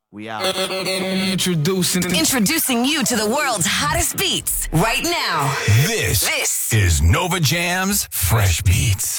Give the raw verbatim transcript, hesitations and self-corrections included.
We out. Introducing. Introducing you to the world's hottest beats right now. This, this is Nova Jam's Fresh Beats.